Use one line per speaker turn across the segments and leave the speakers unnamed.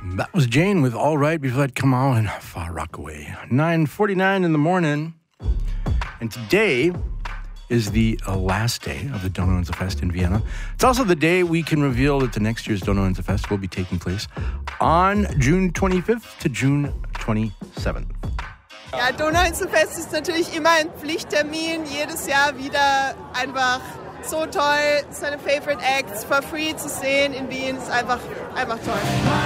That was Jane with All Right. Before that, Kamau and Far Rockaway. 9:49 in the morning. And today is the last day of the Donauinseln Fest in Vienna. It's also the day we can reveal that the next year's Donauinseln Fest will be taking place on June 25th to June 27th.
Ja, Donauinselfest ist natürlich immer ein Pflichttermin. Jedes Jahr wieder einfach so toll, seine Favorite Acts for free zu sehen in Wien. Ist einfach toll.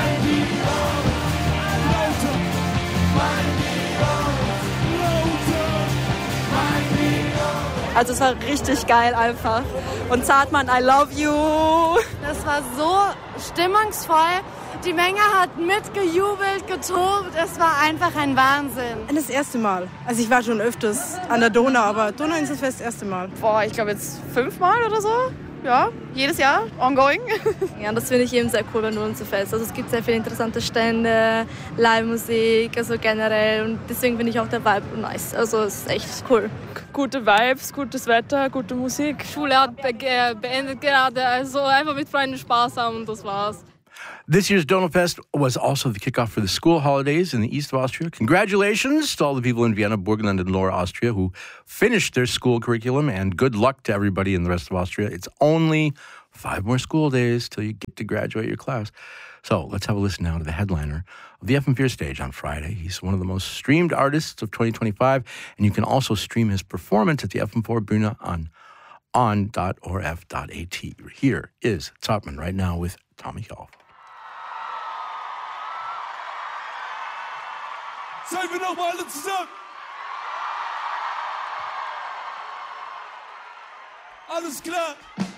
Also es war richtig geil einfach. Und Zartmann, I love you.
Das war so stimmungsvoll. Die Menge hat mitgejubelt, getobt. Es war einfach ein Wahnsinn.
Das erste Mal. Also ich war schon öfters an der Donau, aber Donauinselfest das erste Mal.
Boah, ich glaube jetzt 5-mal oder so. Ja, jedes Jahr, ongoing. Ja, das finde ich eben sehr cool beim Donauinselfest. Also es gibt sehr viele interessante Stände, Live-Musik, also generell. Und deswegen finde ich auch der Vibe nice. Also es ist echt cool.
Gute Vibes, gutes Wetter, gute Musik.
Schule hat beendet gerade, also einfach mit Freunden Spaß haben und das war's.
This year's Donaufest was also the kickoff for the school holidays in the east of Austria. Congratulations to all the people in Vienna, Burgenland, and Lower Austria who finished their school curriculum, and good luck to everybody in the rest of Austria. It's only 5 more school days till you get to graduate your class. So let's have a listen now to the headliner of the FM4 stage on Friday. He's one of the most streamed artists of 2025, and you can also stream his performance at the FM4 Bühne on.orf.at. Here is Zartmann right now with Tommy Hall.
Seien wir noch mal alle zusammen. Alles klar.